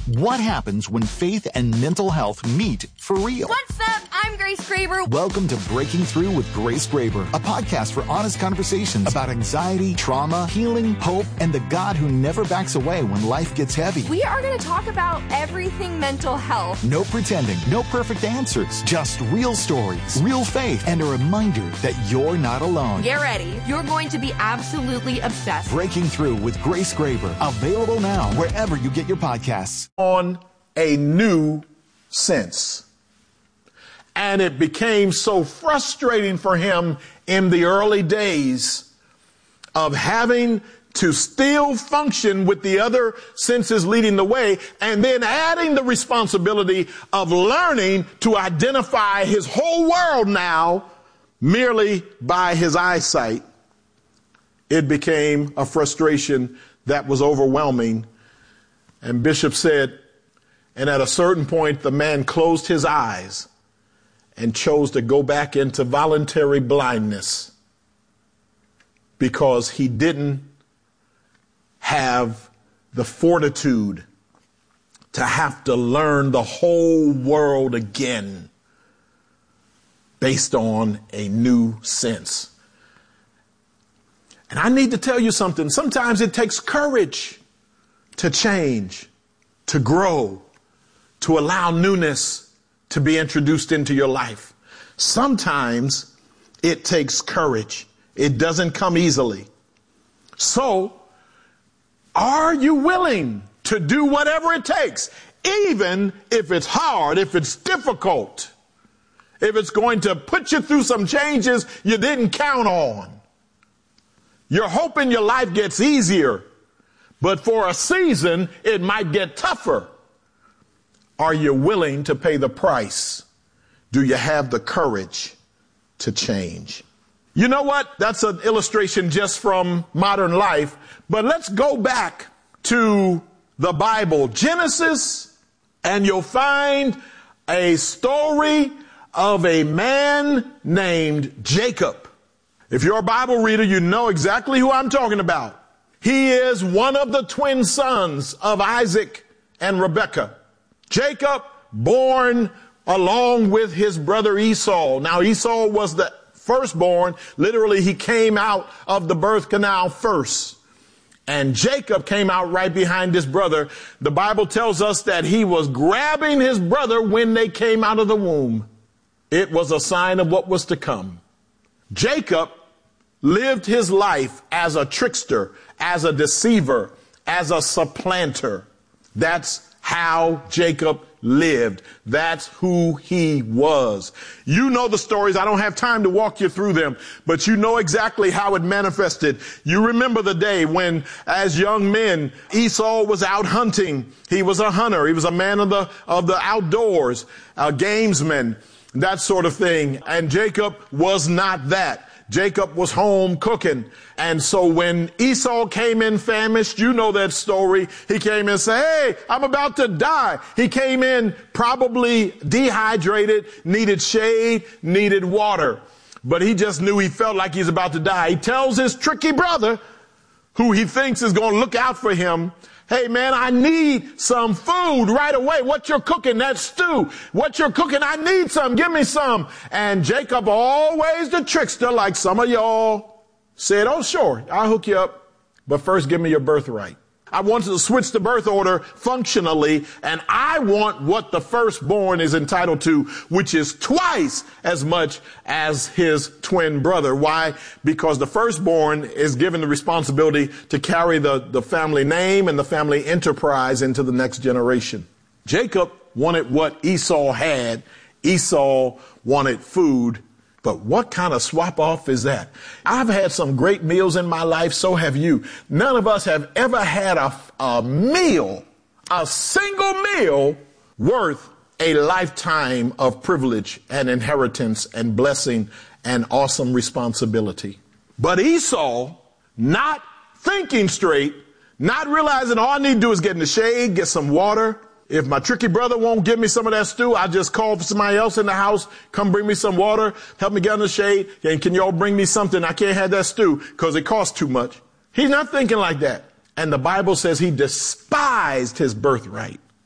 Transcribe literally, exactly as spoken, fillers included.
What happens when faith and mental health meet for real? What's up? I'm Grace Graber. Welcome to Breaking Through with Grace Graber, a podcast for honest conversations about anxiety, trauma, healing, hope, and the God who never backs away when life gets heavy. We are going to talk about everything mental health. No pretending, no perfect answers, just real stories, real faith, and a reminder that you're not alone. Get ready. You're going to be absolutely obsessed. Breaking Through with Grace Graber, available now wherever you get your podcasts. On a new sense. And it became so frustrating for him in the early days of having to still function with the other senses leading the way, and then adding the responsibility of learning to identify his whole world now merely by his eyesight. It became a frustration that was overwhelming. And Bishop said, and at a certain point, the man closed his eyes and chose to go back into voluntary blindness because he didn't have the fortitude to have to learn the whole world again based on a new sense. And I need to tell you something. Sometimes it takes courage to change, to grow, to allow newness to be introduced into your life. Sometimes it takes courage. It doesn't come easily. So, are you willing to do whatever it takes, even if it's hard, if it's difficult, if it's going to put you through some changes you didn't count on? You're hoping your life gets easier, but for a season, it might get tougher. Are you willing to pay the price? Do you have the courage to change? You know what? That's an illustration just from modern life. But let's go back to the Bible, Genesis, and you'll find a story of a man named Jacob. If you're a Bible reader, you know exactly who I'm talking about. He is one of the twin sons of Isaac and Rebekah. Jacob, born along with his brother Esau. Now, Esau was the firstborn. Literally, he came out of the birth canal first. And Jacob came out right behind his brother. The Bible tells us that he was grabbing his brother when they came out of the womb. It was a sign of what was to come. Jacob lived his life as a trickster, as a deceiver, as a supplanter. That's how Jacob lived. That's who he was. You know the stories. I don't have time to walk you through them, but you know exactly how it manifested. You remember the day when, as young men, Esau was out hunting. He was a hunter. He was a man of the, of the outdoors, a gamesman, that sort of thing. And Jacob was not that. Jacob was home cooking. And so when Esau came in famished, you know that story. He came in and said, hey, I'm about to die. He came in probably dehydrated, needed shade, needed water. But he just knew he felt like he's about to die. He tells his tricky brother, who he thinks is going to look out for him, hey, man, I need some food right away. What you're cooking, that stew. What you're cooking, I need some. Give me some. And Jacob, always the trickster, like some of y'all, said, oh, sure, I'll hook you up. But first, give me your birthright. I wanted to switch the birth order functionally, and I want what the firstborn is entitled to, which is twice as much as his twin brother. Why? Because the firstborn is given the responsibility to carry the, the family name and the family enterprise into the next generation. Jacob wanted what Esau had. Esau wanted food. But what kind of swap off is that? I've had some great meals in my life. So have you. None of us have ever had a, a meal, a single meal worth a lifetime of privilege and inheritance and blessing and awesome responsibility. But Esau, not thinking straight, not realizing all I need to do is get in the shade, get some water. If my tricky brother won't give me some of that stew, I just call for somebody else in the house, come bring me some water, help me get in the shade, and can y'all bring me something? I can't have that stew because it costs too much. He's not thinking like that. And the Bible says he despised his birthright.